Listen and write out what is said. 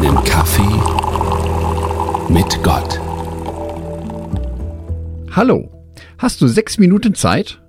Einen Kaffee mit Gott. Hallo, hast du 6 Minuten Zeit?